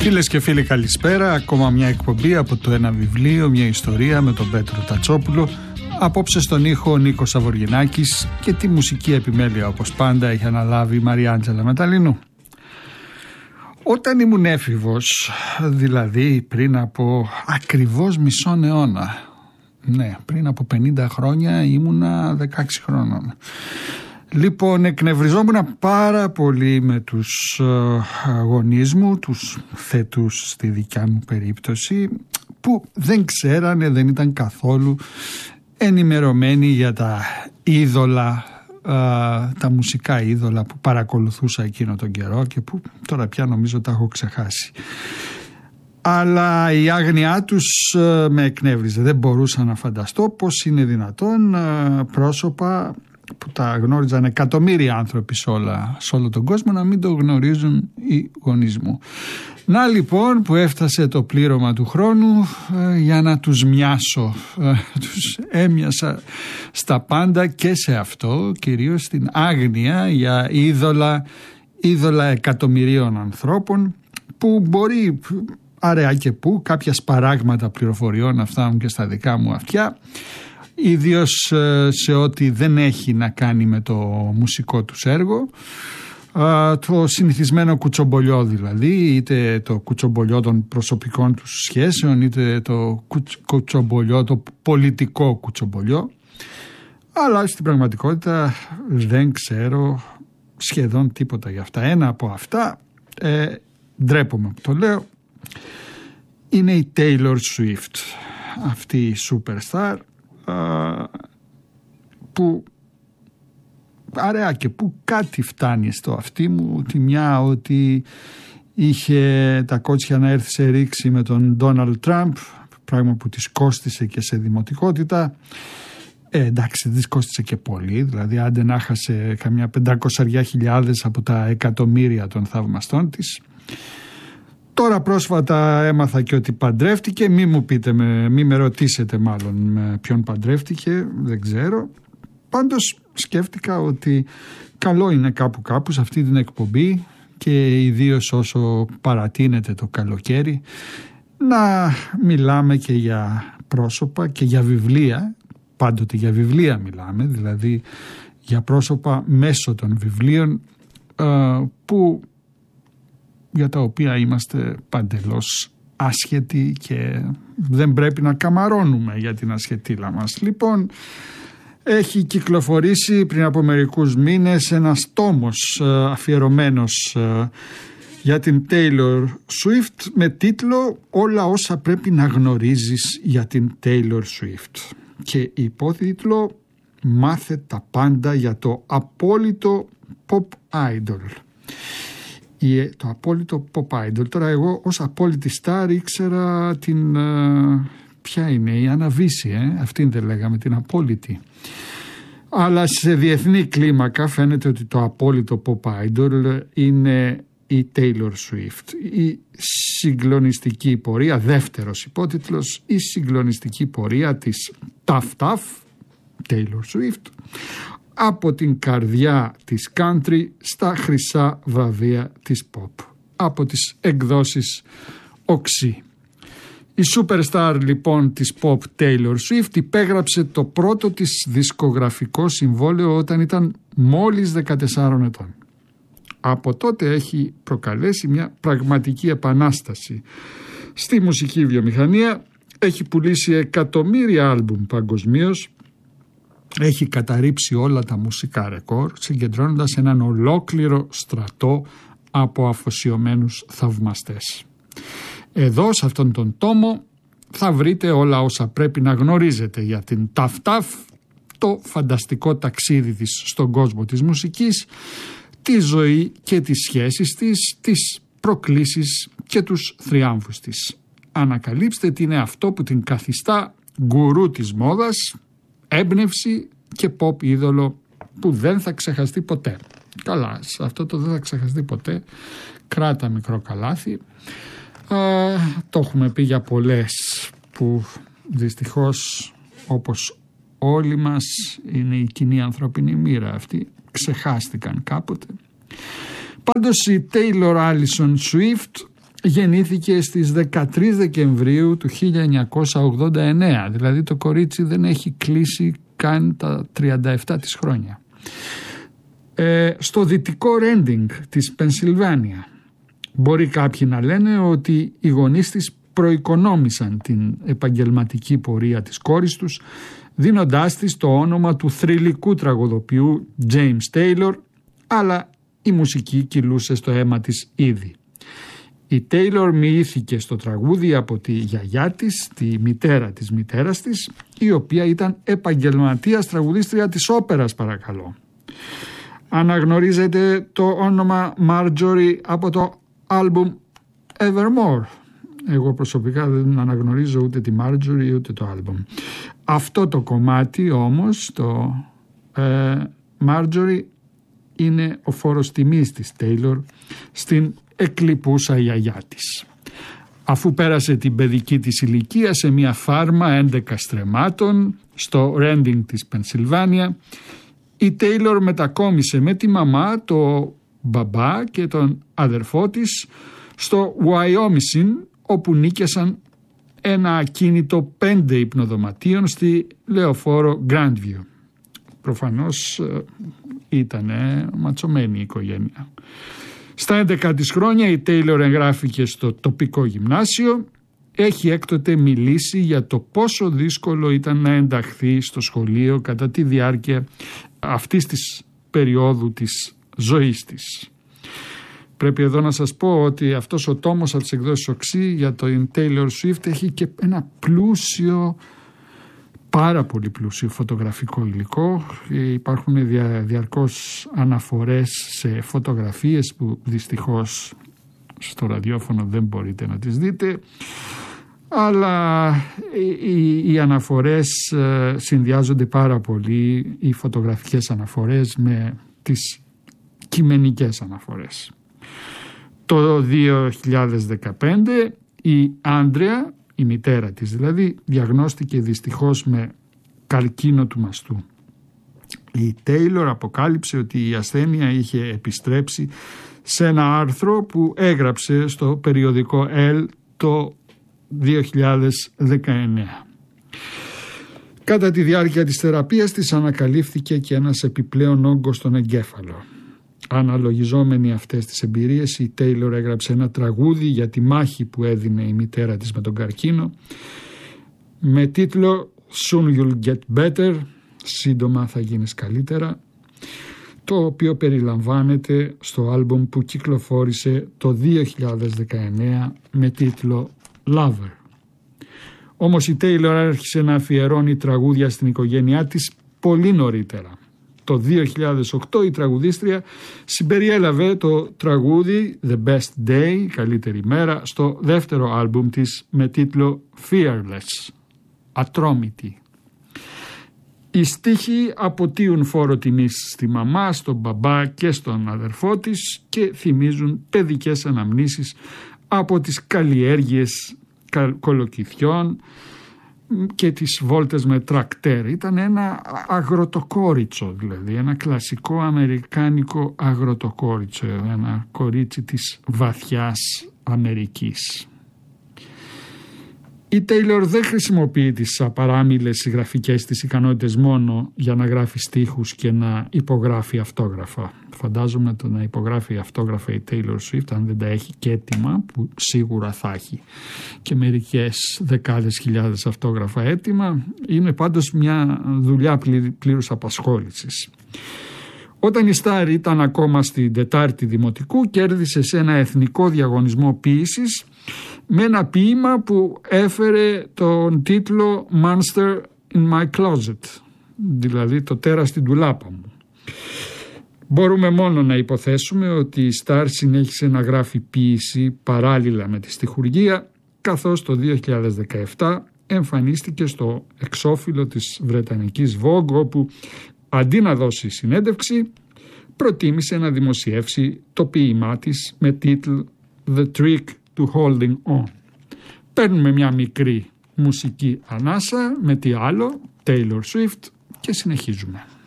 Φίλες και φίλοι, καλησπέρα. Ακόμα μια εκπομπή από το Ένα Βιβλίο, μια ιστορία με τον Πέτρο Τατσόπουλο. Απόψε στον ήχο ο Νίκος Σαβοργινάκης και τη μουσική επιμέλεια, όπως πάντα, έχει αναλάβει η Μαριάντζελα Μεταλίνου. Όταν ήμουν έφηβος, δηλαδή πριν από ακριβώς μισόν αιώνα, ναι, πριν από 50 χρόνια ήμουνα 16 χρόνων. Λοιπόν, εκνευριζόμουν πάρα πολύ με τους γονείς μου, τους θετούς στη δικιά μου περίπτωση, που δεν ξέρανε, δεν ήταν καθόλου ενημερωμένοι για τα είδωλα, τα μουσικά είδωλα που παρακολουθούσα εκείνο τον καιρό και που τώρα πια νομίζω τα έχω ξεχάσει. Αλλά η άγνοιά τους με εκνεύριζε. Δεν μπορούσα να φανταστώ πως είναι δυνατόν πρόσωπα που τα γνώριζαν εκατομμύρια άνθρωποι σε όλο τον κόσμο να μην το γνωρίζουν οι γονείς μου. Να λοιπόν που έφτασε το πλήρωμα του χρόνου για να τους μοιάσω. Τους έμοιασα στα πάντα και σε αυτό, κυρίως στην άγνοια για είδωλα εκατομμυρίων ανθρώπων που μπορεί αραιά και που κάποια σπαράγματα πληροφοριών να φτάνουν και στα δικά μου αυτιά, ιδίως σε ό,τι δεν έχει να κάνει με το μουσικό τους έργο, το συνηθισμένο κουτσομπολιό δηλαδή, είτε το κουτσομπολιό των προσωπικών τους σχέσεων, είτε το κουτσομπολιό, το πολιτικό κουτσομπολιό, αλλά στην πραγματικότητα δεν ξέρω σχεδόν τίποτα για αυτά. Ένα από αυτά, ντρέπομαι που το λέω, είναι η Taylor Swift, αυτή η superstar, που αραιά και που κάτι φτάνει στο αυτί μου. Τη μια ότι είχε τα κότσια να έρθει σε ρήξη με τον Ντόναλντ Τραμπ, πράγμα που της κόστισε και σε δημοτικότητα. Εντάξει, της κόστισε και πολύ, δηλαδή άντε να χάσε καμιά 500.000 από τα εκατομμύρια των θαυμαστών της. Τώρα πρόσφατα έμαθα και ότι παντρεύτηκε, μη με ρωτήσετε μάλλον με ποιον παντρεύτηκε, δεν ξέρω. Πάντως σκέφτηκα ότι καλό είναι κάπου σε αυτή την εκπομπή και ιδίως όσο παρατείνεται το καλοκαίρι να μιλάμε και για πρόσωπα και για βιβλία, πάντοτε για βιβλία μιλάμε, δηλαδή για πρόσωπα μέσω των βιβλίων που για τα οποία είμαστε παντελώς άσχετοι και δεν πρέπει να καμαρώνουμε για την ασχετήλα μας. Λοιπόν, έχει κυκλοφορήσει πριν από μερικούς μήνες ένας τόμος αφιερωμένος για την Taylor Swift με τίτλο «Όλα όσα πρέπει να γνωρίζεις για την Taylor Swift» και υπότιτλο «Μάθε τα πάντα για το απόλυτο pop idol». Το απόλυτο pop idol. Τώρα εγώ ως απόλυτη στάρ ήξερα την ποια είναι η Αναβίση, αυτήν δεν λέγαμε, την απόλυτη. Αλλά σε διεθνή κλίμακα φαίνεται ότι το απόλυτο pop idol είναι η Taylor Swift. Η συγκλονιστική πορεία, δεύτερος υπότιτλος, η συγκλονιστική πορεία της Tough Taylor Swift από την καρδιά της country στα χρυσά βραβεία της pop, από τις εκδόσεις Οξύ. Η superstar λοιπόν της pop Taylor Swift υπέγραψε το πρώτο της δισκογραφικό συμβόλαιο όταν ήταν μόλις 14 ετών. Από τότε έχει προκαλέσει μια πραγματική επανάσταση στη μουσική βιομηχανία, έχει πουλήσει εκατομμύρια άλμπουμ παγκοσμίως, έχει καταρρύψει όλα τα μουσικά ρεκόρ, συγκεντρώνοντας έναν ολόκληρο στρατό από αφοσιωμένους θαυμαστές. Εδώ σε αυτόν τον τόμο θα βρείτε όλα όσα πρέπει να γνωρίζετε για την Tough, το φανταστικό ταξίδι της στον κόσμο της μουσικής, τη ζωή και τις σχέσεις της, τις προκλήσεις και τους θριάμβους της. Ανακαλύψτε τι είναι αυτό που την καθιστά γκουρού της μόδας, έμπνευση και pop είδωλο που δεν θα ξεχαστεί ποτέ. Καλά, σε αυτό το δεν θα ξεχαστεί ποτέ, κράτα μικρό καλάθι. Το έχουμε πει για πολλές που δυστυχώς, όπως όλοι μας, είναι η κοινή ανθρώπινη μοίρα αυτή, ξεχάστηκαν κάποτε. Πάντως η Taylor Allison Swift γεννήθηκε στις 13 Δεκεμβρίου του 1989, δηλαδή το κορίτσι δεν έχει κλείσει καν τα 37 της χρόνια. Στο δυτικό Ρέντινγκ της Πενσιλβάνια. Μπορεί κάποιοι να λένε ότι οι γονείς της προοικονόμησαν την επαγγελματική πορεία της κόρης τους, δίνοντάς της το όνομα του θρυλικού τραγουδοποιού James Taylor, αλλά η μουσική κυλούσε στο αίμα της ήδη. Η Taylor μοιήθηκε στο τραγούδι από τη γιαγιά της, τη μητέρα της μητέρας της, η οποία ήταν επαγγελματίας τραγουδίστρια της όπερας, παρακαλώ. Αναγνωρίζετε το όνομα Marjorie από το άλμπουμ Evermore. Εγώ προσωπικά δεν αναγνωρίζω ούτε τη Marjorie ούτε το άλμπουμ. Αυτό το κομμάτι όμως, το Marjorie, είναι ο φόρος τιμής της Taylor στην εκλειπούσα γιαγιά της. Αφού πέρασε την παιδική της ηλικία σε μια φάρμα 11 στρεμμάτων στο Ρέντινγκ της Πενσιλβάνια, η Taylor μετακόμισε με τη μαμά, το μπαμπά και τον αδερφό της στο Wyoming, όπου νίκησαν ένα ακίνητο 5 υπνοδωματίων στη λεωφόρο Grandview. Προφανώς ήταν ματσωμένη η οικογένεια. Στα 11 της χρόνια η Taylor εγγράφηκε στο τοπικό γυμνάσιο. Έχει έκτοτε μιλήσει για το πόσο δύσκολο ήταν να ενταχθεί στο σχολείο κατά τη διάρκεια αυτής της περίοδου της ζωής της. Πρέπει εδώ να σας πω ότι αυτός ο τόμος από τις εκδόσεις Οξύ για το Taylor Swift έχει και ένα πλούσιο, πάρα πολύ πλούσιο φωτογραφικό υλικό. Υπάρχουν διαρκώς αναφορές σε φωτογραφίες που δυστυχώς στο ραδιόφωνο δεν μπορείτε να τις δείτε, αλλά οι αναφορές συνδυάζονται πάρα πολύ, οι φωτογραφικές αναφορές με τις κειμενικές αναφορές. Το 2015 η Άντρεα, η μητέρα της δηλαδή, διαγνώστηκε δυστυχώς με καρκίνο του μαστού. Η Taylor αποκάλυψε ότι η ασθένεια είχε επιστρέψει σε ένα άρθρο που έγραψε στο περιοδικό Elle το 2019. Κατά τη διάρκεια της θεραπείας της ανακαλύφθηκε και ένας επιπλέον όγκος στον εγκέφαλο. Αναλογιζόμενοι αυτές τις εμπειρίες, η Taylor έγραψε ένα τραγούδι για τη μάχη που έδινε η μητέρα της με τον καρκίνο με τίτλο Soon You'll Get Better, σύντομα θα γίνεις καλύτερα, το οποίο περιλαμβάνεται στο άλμπουμ που κυκλοφόρησε το 2019 με τίτλο Lover. Όμως η Taylor άρχισε να αφιερώνει τραγούδια στην οικογένειά της πολύ νωρίτερα. Το 2008 η τραγουδίστρια συμπεριέλαβε το τραγούδι The Best Day, καλύτερη μέρα, στο δεύτερο άλμπουμ της με τίτλο Fearless, ατρόμητη. Οι στίχοι αποτείουν φόρο τιμής στη μαμά, στον μπαμπά και στον αδερφό της και θυμίζουν παιδικές αναμνήσεις από τις καλλιέργειες κολοκυθιών και τις βόλτες με τρακτέρ. Ήταν ένα αγροτοκόριτσο, δηλαδή ένα κλασικό αμερικάνικο αγροτοκόριτσο, ένα κορίτσι της βαθιάς Αμερικής. Η Taylor δεν χρησιμοποιεί τις απαράμιλες συγγραφικές της ικανότητες μόνο για να γράφει στίχους και να υπογράφει αυτόγραφα. Φαντάζομαι το να υπογράφει αυτόγραφα η Taylor Swift, αν δεν τα έχει και έτοιμα, που σίγουρα θα έχει και μερικές δεκάδες χιλιάδες αυτόγραφα έτοιμα, είναι πάντως μια δουλειά πλήρους απασχόλησης. Όταν η Στάρ ήταν ακόμα στην 4η Δημοτικού, κέρδισε σε ένα εθνικό διαγωνισμό ποίησης με ένα ποίημα που έφερε τον τίτλο Monster in my closet, δηλαδή το τέρας στην ντουλάπα μου. Μπορούμε μόνο να υποθέσουμε ότι η Στάρ συνέχισε να γράφει ποίηση παράλληλα με τη στιχουργία, καθώς το 2017 εμφανίστηκε στο εξώφυλλο της Βρετανικής Vogue, όπου αντί να δώσει συνέντευξη, προτίμησε να δημοσιεύσει το ποίημά της με τίτλο The Trick to Holding On. Παίρνουμε μια μικρή μουσική ανάσα με τι άλλο, Taylor Swift, και συνεχίζουμε.